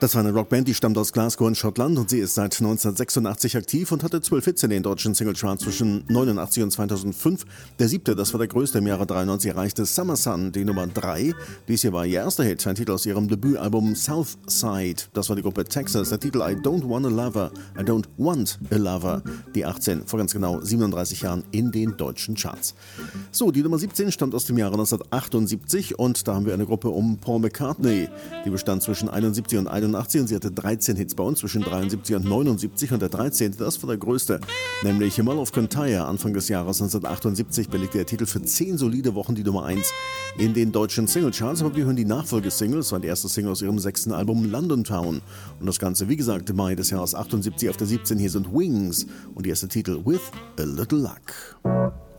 Das war eine Rockband, die stammt aus Glasgow in Schottland und sie ist seit 1986 aktiv und hatte 12 Hits in den deutschen Singlecharts zwischen 1989 und 2005. Der siebte, das war der größte im Jahre 93, erreichte Summer Sun, die Nummer 3. Dies hier war ihr erster Hit, ein Titel aus ihrem Debütalbum Southside. Das war die Gruppe Texas. Der Titel I Don't Want a Lover, I Don't Want a Lover. Die 18, vor ganz genau 37 Jahren in den deutschen Charts. So, die Nummer 17 stammt aus dem Jahre 1978 und da haben wir eine Gruppe um Paul McCartney. Die bestand zwischen 71 und 81 und sie hatte 13 Hits bei uns zwischen 73 und 79 und der 13. das war der größte, nämlich Mall of Kintyre. Anfang des Jahres 1978 belegte der Titel für 10 solide Wochen die Nummer 1 in den deutschen Singlecharts, aber wir hören die Nachfolgesingle, das war die erste Single aus ihrem 6. Album London Town und das Ganze, wie gesagt, im Mai des Jahres 78 auf der 17. Hier sind Wings und die erste Titel With a Little Luck.